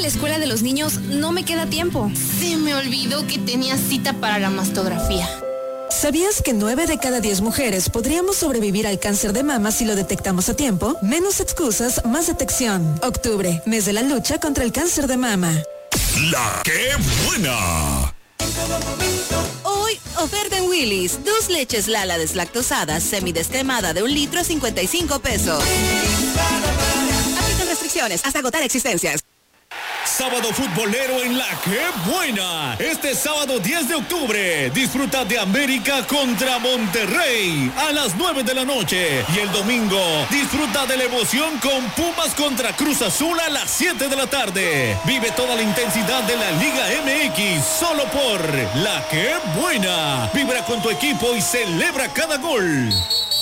la escuela de los niños no me queda tiempo. Se me olvidó que tenía cita para la mastografía. ¿Sabías que 9 de cada 10 mujeres podríamos sobrevivir al cáncer de mama si lo detectamos a tiempo? Menos excusas, más detección. Octubre, mes de la lucha contra el cáncer de mama. La que buena. Hoy, oferta en Willy's. 2 leches Lala deslactosadas, semidescremada de 1 litro a 55 pesos. Aplican restricciones hasta agotar existencias. Sábado futbolero en La Que Buena. Este sábado 10 de octubre, disfruta de América contra Monterrey a las 9 de la noche. Y el domingo, disfruta de la emoción con Pumas contra Cruz Azul a las 7 de la tarde. Vive toda la intensidad de la Liga MX solo por La Que Buena. Vibra con tu equipo y celebra cada gol.